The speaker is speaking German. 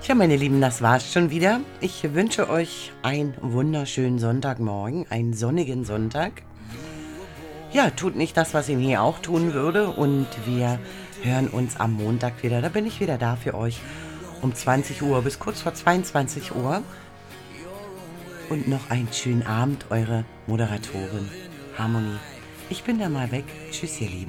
Tja, meine Lieben, das war's schon wieder. Ich wünsche euch einen wunderschönen Sonntagmorgen, einen sonnigen Sonntag. Ja, tut nicht das, was ihr hier auch tun würde. Und wir hören uns am Montag wieder. Da bin ich wieder da für euch um 20 Uhr bis kurz vor 22 Uhr. Und noch einen schönen Abend, eure Moderatorin Harmonie. Ich bin da mal weg. Tschüss, ihr Lieben.